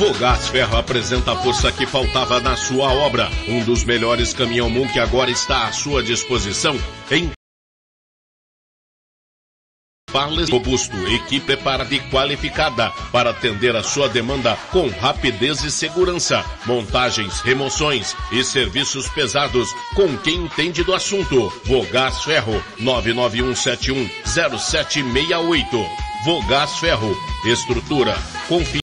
Vogás Ferro apresenta a força que faltava na sua obra. Um dos melhores caminhão-mum que agora está à sua disposição em robusto, equipe preparada e qualificada para atender a sua demanda com rapidez e segurança. Montagens, remoções e serviços pesados com quem entende do assunto. Vogás Ferro, 991710768. Vogás Ferro, estrutura, confiança.